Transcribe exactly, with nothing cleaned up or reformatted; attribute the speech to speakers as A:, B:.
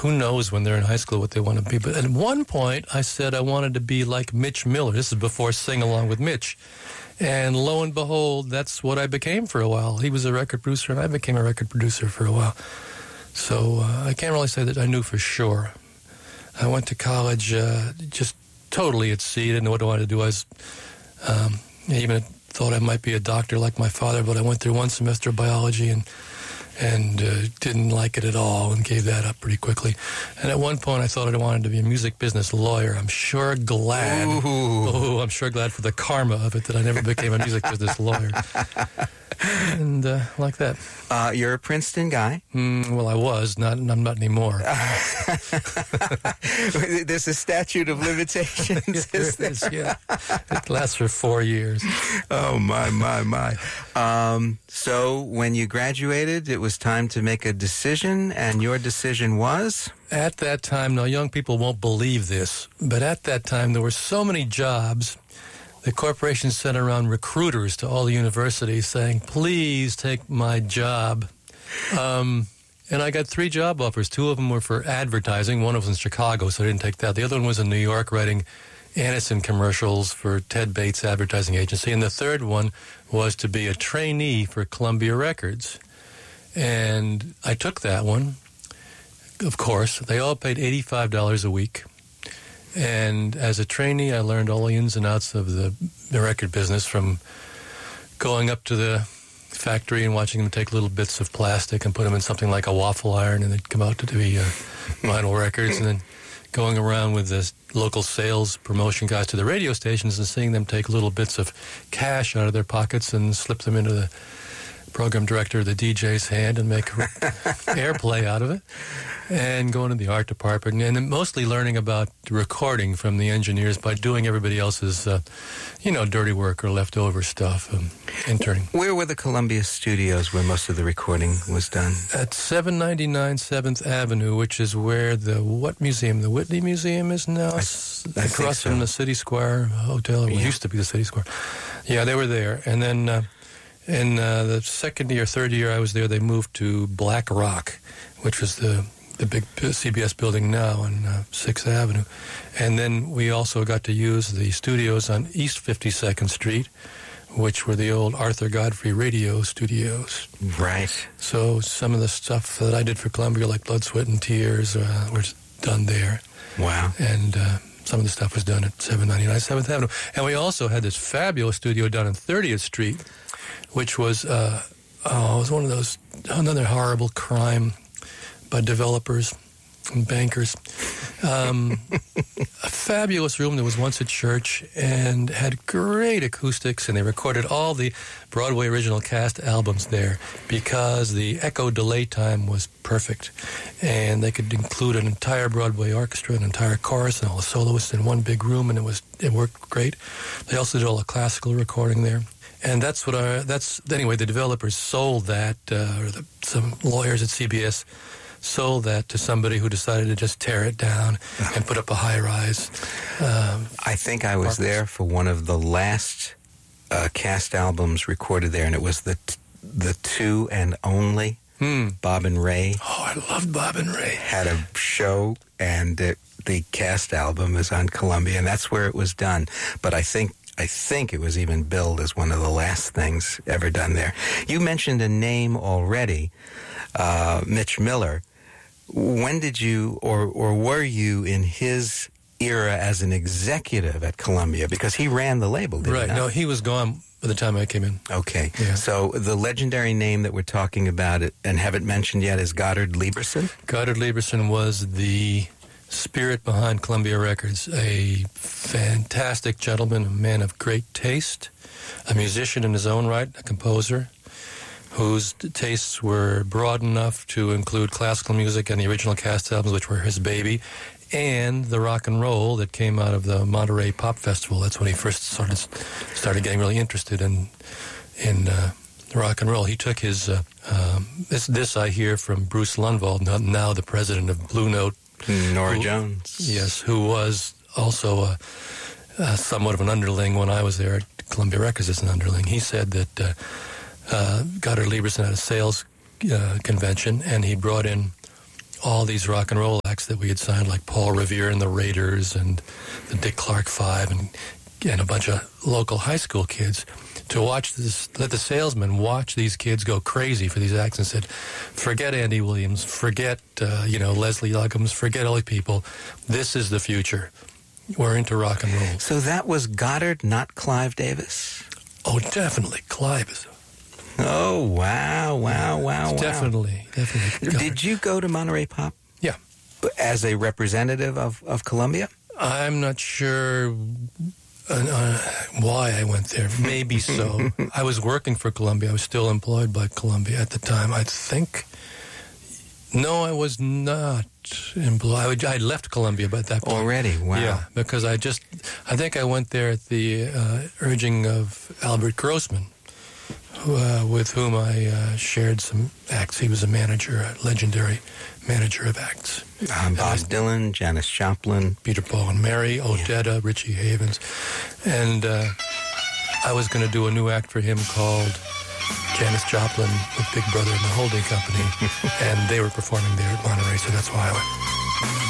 A: who knows when they're in high school what they want to be. But at one point, I said I wanted to be like Mitch Miller. This is before Sing Along with Mitch. And lo and behold, that's what I became for a while. He was a record producer, and I became a record producer for a while. So uh, I can't really say that I knew for sure. I went to college uh, just totally at sea. Didn't know what I wanted to do. I was, um, even thought I might be a doctor like my father, but I went through one semester of biology and and uh, didn't like it at all and gave that up pretty quickly. And at one point I thought I wanted to be a music business lawyer. I'm sure glad,
B: Ooh.
A: oh, I'm sure glad for the karma of it that I never became a music business lawyer. And uh, like that.
B: Uh, you're a Princeton guy.
A: Mm, well, I was. Not. I'm not anymore.
B: There's a statute of limitations.
A: There is, yeah. It lasts for four years.
B: Oh, my, my, my. Um, so when you graduated, it was time to make a decision, and your decision was?
A: At that time, now young people won't believe this, but at that time there were so many jobs. The corporation sent around recruiters to all the universities saying, please take my job. Um, and I got three job offers. Two of them were for advertising. One was in Chicago, so I didn't take that. The other one was in New York, writing Anacin commercials for Ted Bates Advertising Agency. And the third one was to be a trainee for Columbia Records. And I took that one, of course. They all paid eighty-five dollars a week. And as a trainee, I learned all the ins and outs of the, the record business, from going up to the factory and watching them take little bits of plastic and put them in something like a waffle iron, and they'd come out to be uh, vinyl records, and then going around with the local sales promotion guys to the radio stations and seeing them take little bits of cash out of their pockets and slip them into the program director or the D J's hand and make airplay out of it, and going to the art department, and mostly learning about recording from the engineers by doing everybody else's, uh, you know, dirty work or leftover stuff, um, interning.
B: Where were the Columbia studios where most of the recording was done?
A: At seven ninety-nine seventh Avenue, which is where the, what museum? The Whitney Museum is now?
B: I, I
A: across
B: so.
A: from the City Square Hotel. It
B: Yeah.
A: used to be the City Square. Yeah, they were there. And then uh, in uh, the second year, third year I was there, they moved to Black Rock, which was the the big C B S building now on uh, sixth Avenue. And then we also got to use the studios on East fifty-second Street, which were the old Arthur Godfrey radio studios.
B: Right.
A: So some of the stuff that I did for Columbia, like Blood, Sweat, and Tears, uh, was done there.
B: Wow.
A: And uh, some of the stuff was done at seven ninety-nine seventh Avenue. And we also had this fabulous studio down on thirtieth Street, which was, uh, oh, it was one of those, another horrible crime by developers and bankers. Um, a fabulous room that was once a church and had great acoustics, and they recorded all the Broadway original cast albums there because the echo delay time was perfect, and they could include an entire Broadway orchestra, an entire chorus, and all the soloists in one big room, and it was it worked great. They also did all the classical recording there. And that's what our, that's, anyway, the developers sold that, uh, or the, some lawyers at C B S sold that to somebody who decided to just tear it down and put up a high-rise. Um,
B: I think I was there for one of the last uh, cast albums recorded there, and it was the t- the two and only.
A: hmm.
B: Bob and Ray
A: Oh, I loved Bob and Ray.
B: had a show, and it, the cast album is on Columbia, and that's where it was done. But I think I think it was even billed as one of the last things ever done there. You mentioned a name already, uh, Mitch Miller. When did you, or or were you in his era as an executive at Columbia? Because he ran the label, didn't
A: Right.
B: he?
A: No, he was gone by the time I came in.
B: Okay.
A: Yeah.
B: So the legendary name that we're talking about it and haven't mentioned yet is Goddard Lieberson?
A: Goddard Lieberson was the spirit behind Columbia Records, a fantastic gentleman, a man of great taste, a musician in his own right, a composer, whose tastes were broad enough to include classical music and the original cast albums, which were his baby, and the rock and roll that came out of the Monterey Pop Festival. That's when he first started started getting really interested in in uh, rock and roll. He took his uh, um, this this I hear from Bruce Lundvald, now the president of Blue Note.
B: Nora
A: who,
B: Jones.
A: Yes, who was also a, a somewhat of an underling when I was there at Columbia Records as an underling. He said that uh, uh, Goddard Lieberson had a sales uh, convention, and he brought in all these rock and roll acts that we had signed, like Paul Revere and the Raiders and the Dick Clark Five and, and a bunch of local high school kids, to watch this, let the salesmen watch these kids go crazy for these acts and said, forget Andy Williams, forget, uh, you know, Leslie Uggams, forget all these people. This is the future. We're into rock and roll.
B: So that was Goddard, not Clive Davis?
A: Oh, definitely. Clive is...
B: Oh, wow, wow, wow, wow.
A: Definitely, definitely. Goddard.
B: Did you go to Monterey Pop?
A: Yeah.
B: As a representative of, of Columbia?
A: I'm not sure uh, uh, why I went there. Maybe so. I was working for Columbia. I was still employed by Columbia at the time. I think... No, I was not employed. I left Columbia by that point.
B: Already? Wow.
A: Yeah, because I just... I think I went there at the uh, urging of Albert Grossman, who, uh, with whom I uh, shared some acts. He was a manager, a legendary manager of acts.
B: Um, Bob I, Dylan, Janis Joplin.
A: Peter, Paul, and Mary, Odetta, yeah. Richie Havens. And uh, I was going to do a new act for him called Janis Joplin with Big Brother and the Holding Company. And they were performing there at Monterey, so that's why I went.